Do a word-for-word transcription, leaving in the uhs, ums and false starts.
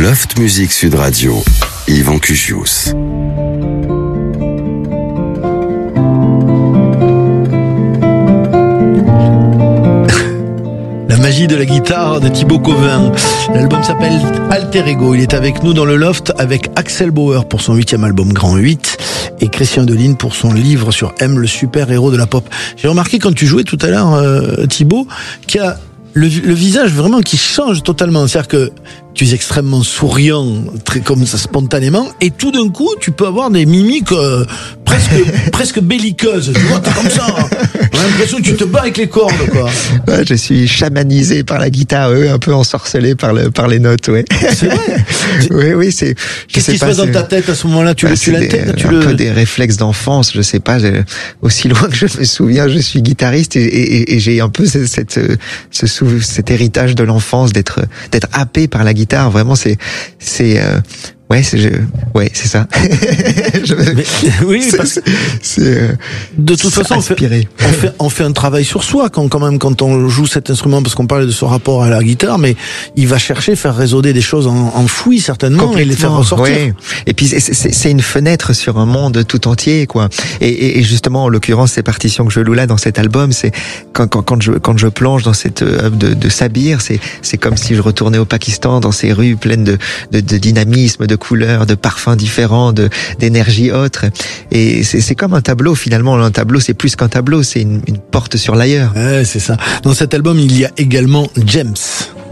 Loft Music Sud Radio, Yvan Cugius. La magie de la guitare de Thibaut Covin. L'album s'appelle Alter Ego. Il est avec nous dans le Loft avec Axel Bauer pour son huitième album Grand huit et Christian Deline pour son livre sur M, le super-héros de la pop. J'ai remarqué quand tu jouais tout à l'heure, euh, Thibaut, qu'il y a le, le visage vraiment qui change totalement. C'est-à-dire que tu es extrêmement souriant, très comme ça, spontanément, et tout d'un coup, tu peux avoir des mimiques euh, presque presque belliqueuses. Tu vois, t'es comme ça. Hein. On a l'impression que tu te bats avec les cordes, quoi. Ouais, je suis chamanisé par la guitare, eux, un peu ensorcelé par le par les notes, ouais. C'est vrai. Oui, oui, c'est. Qu'est-ce qui se passe dans ta tête à ce moment-là? Tu, bah, tu l'intègres, tu un le. peu des réflexes d'enfance, je sais pas. Je, aussi loin que je me souviens, je suis guitariste et, et, et j'ai un peu cette, cette ce sou, cet héritage de l'enfance d'être d'être happé par la guitare. Vraiment, c'est c'est euh, ouais, c'est je, ouais, c'est ça. je, Mais, oui, c'est, parce que c'est, euh, de toute façon, on fait, on fait on fait un travail sur soi quand quand même quand on joue cet instrument, parce qu'on parlait de ce rapport à la guitare, mais il va chercher faire résonner des choses en, enfouies certainement et les faire ressortir. Ouais. Et puis c'est, c'est, c'est une fenêtre sur un monde tout entier, quoi. Et, et, et justement, en l'occurrence, ces partitions que je loue là dans cet album, c'est quand quand quand je quand je plonge dans cette œuvre de, de Sabir, c'est c'est comme si je retournais au Pakistan, dans ces rues pleines de de, de dynamisme, de couleurs, de parfums différents, de d'énergie autre. Et c'est c'est comme un tableau finalement. Un tableau, c'est plus qu'un tableau, c'est une, une porte sur l'ailleurs. Ouais, c'est ça. Dans cet album, il y a également James.